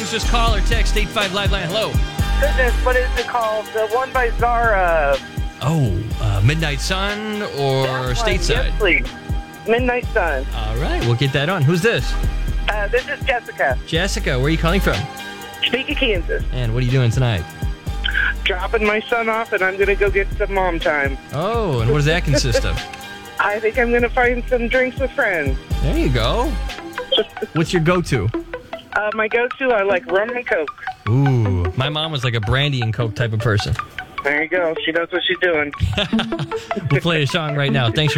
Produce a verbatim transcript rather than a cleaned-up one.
songs, just call or text eight five Live Line. Hello. Goodness, what is it called? The one by Zara. Oh, uh, Midnight Sun or That one. Stateside? Yes, please. Midnight Sun. All right, we'll get that on. Who's this? Uh, this is Jessica. Jessica, where are you calling from? Topeka, Kansas. And what are you doing tonight? Dropping my son off, and I'm going to go get some mom time. Oh, and what does that consist of? I think I'm going to find some drinks with friends. There you go. What's your go-to? Uh, my go-to, I like rum and Coke. Ooh, my mom was like a brandy and Coke type of person. There you go. She knows what she's doing. We'll play a song right now. Thanks for